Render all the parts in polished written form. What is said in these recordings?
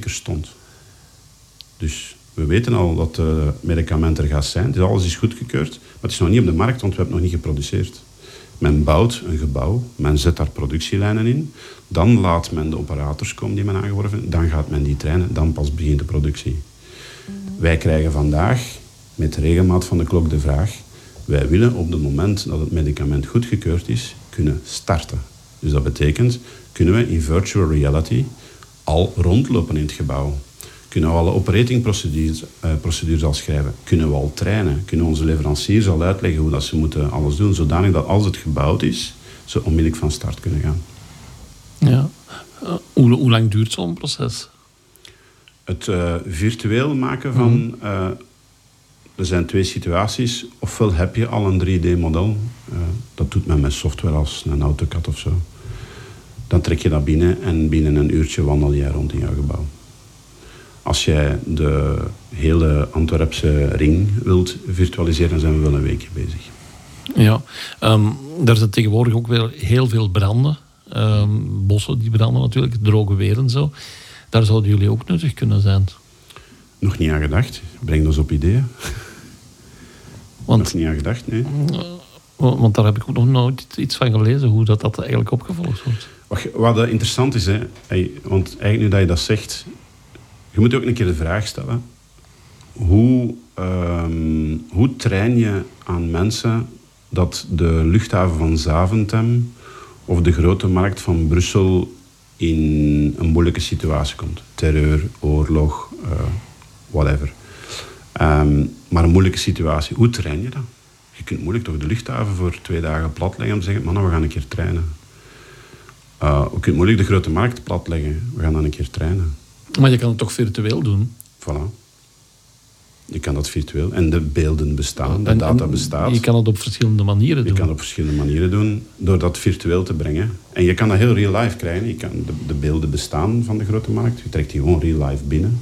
apotheker stond. Dus we weten al dat het medicament er gaat zijn. Dus alles is goedgekeurd. Maar het is nog niet op de markt, want we hebben het nog niet geproduceerd. Men bouwt een gebouw. Men zet daar productielijnen in. Dan laat men de operators komen die men aangeworven. Dan gaat men die trainen. Dan pas begint de productie. Wij krijgen vandaag met regelmaat van de klok de vraag. Wij willen op het moment dat het medicament goedgekeurd is, kunnen starten. Dus dat betekent, kunnen we in virtual reality al rondlopen in het gebouw. Kunnen we alle operating procedures al schrijven. Kunnen we al trainen. Kunnen onze leveranciers al uitleggen hoe dat ze moeten alles doen. Zodanig dat als het gebouwd is, ze onmiddellijk van start kunnen gaan. Ja. Hoe lang duurt zo'n proces? Het virtueel maken van... er zijn 2 situaties. Ofwel heb je al een 3D-model. Dat doet men met software als een AutoCAD of zo. Dan trek je dat binnen en binnen een uurtje wandel jij rond in jouw gebouw. Als jij de hele Antwerpse ring wilt virtualiseren, dan zijn we wel een weekje bezig. Ja, daar zijn tegenwoordig ook wel heel veel branden. Bossen die branden natuurlijk, droge weer en zo. Daar zouden jullie ook nuttig kunnen zijn. Nog niet aan gedacht. Breng ons op ideeën. Nog niet aan gedacht, nee. Want daar heb ik ook nog nooit iets van gelezen, hoe dat eigenlijk opgevolgd wordt. Wat interessant is, hè, want eigenlijk nu dat je dat zegt, je moet ook een keer de vraag stellen. Hoe train je aan mensen dat de luchthaven van Zaventem of de grote markt van Brussel in een moeilijke situatie komt? Terreur, oorlog, whatever. Maar een moeilijke situatie, hoe train je dat? Je kunt moeilijk toch de luchthaven voor 2 dagen platleggen om te zeggen, mannen, we gaan een keer trainen. Je kunt moeilijk de grote markt platleggen, we gaan dan een keer trainen. Maar je kan het toch virtueel doen? Voilà. Je kan dat virtueel. En de beelden bestaan, de data bestaat. Je kan het op verschillende manieren doen. Je kan het op verschillende manieren doen door dat virtueel te brengen. En je kan dat heel real life krijgen. Je kan de beelden bestaan van de grote markt. Je trekt die gewoon real life binnen.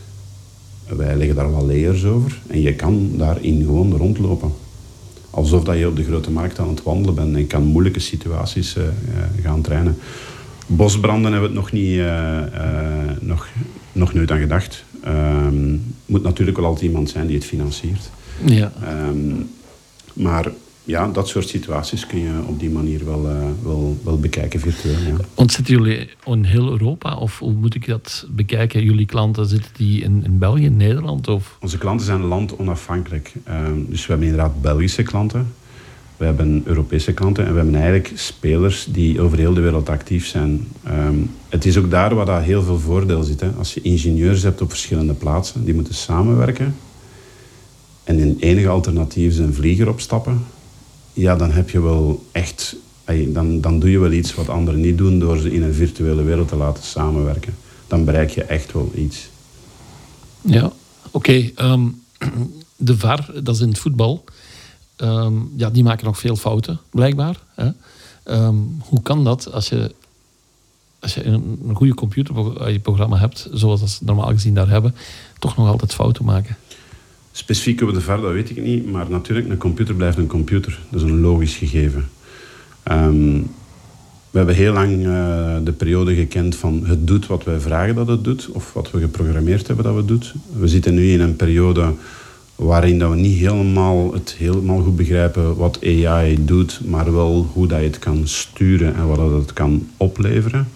Wij leggen daar wel layers over. En je kan daarin gewoon rondlopen. Alsof dat je op de grote markt aan het wandelen bent. En je kan moeilijke situaties gaan trainen. Bosbranden hebben we het nog nooit aan gedacht. Moet natuurlijk wel altijd iemand zijn die het financiert. Ja. Maar ja, dat soort situaties kun je op die manier wel bekijken virtueel. Ja. Want zitten jullie in heel Europa? Of hoe moet ik dat bekijken? Jullie klanten, zitten die in België, in Nederland? Of? Onze klanten zijn landonafhankelijk. Dus we hebben inderdaad Belgische klanten. We hebben Europese klanten en we hebben eigenlijk spelers die over heel de wereld actief zijn. Het is ook daar waar dat heel veel voordeel zit. Hè. Als je ingenieurs hebt op verschillende plaatsen, die moeten samenwerken. En een enige alternatief is een vlieger opstappen. Ja, dan heb je wel echt... Dan doe je wel iets wat anderen niet doen door ze in een virtuele wereld te laten samenwerken. Dan bereik je echt wel iets. Ja, oké. De VAR, dat is in het voetbal... die maken nog veel fouten, blijkbaar. Hè? Hoe kan dat als je een goede computerprogramma hebt, zoals ze normaal gezien daar hebben, toch nog altijd fouten maken? Specifiek over de VAR, dat weet ik niet. Maar natuurlijk, een computer blijft een computer. Dat is een logisch gegeven. We hebben heel lang de periode gekend van het doet wat wij vragen dat het doet, of wat we geprogrammeerd hebben dat het doet. We zitten nu in een periode waarin dat we niet helemaal goed begrijpen wat AI doet, maar wel hoe dat je het kan sturen en wat dat het kan opleveren.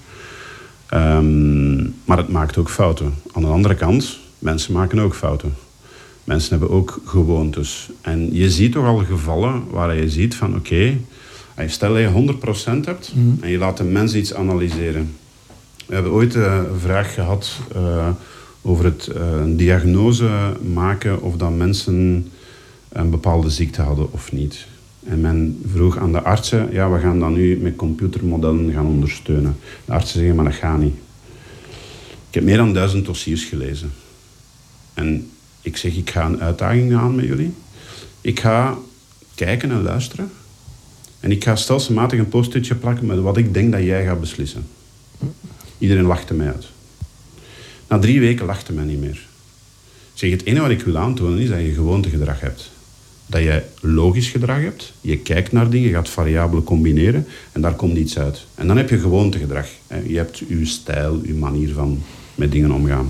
Maar het maakt ook fouten. Aan de andere kant, mensen maken ook fouten. Mensen hebben ook gewoontes. En je ziet toch al gevallen waar je ziet van oké, stel dat je 100% hebt en je laat een mens iets analyseren. We hebben ooit een vraag gehad over het diagnose maken of dat mensen een bepaalde ziekte hadden of niet. En men vroeg aan de artsen, we gaan dat nu met computermodellen gaan ondersteunen. De artsen zeggen, maar dat gaat niet. Ik heb meer dan 1000 dossiers gelezen. En ik zeg, ik ga een uitdaging aan met jullie. Ik ga kijken en luisteren. En ik ga stelselmatig een post-itje plakken met wat ik denk dat jij gaat beslissen. Iedereen lachte mij uit. Na 3 weken lachte men niet meer. Ik zeg, het enige wat ik wil aantonen is dat je gewoontegedrag hebt. Dat je logisch gedrag hebt. Je kijkt naar dingen, je gaat variabelen combineren en daar komt iets uit. En dan heb je gewoontegedrag. Je hebt je stijl, je manier van met dingen omgaan.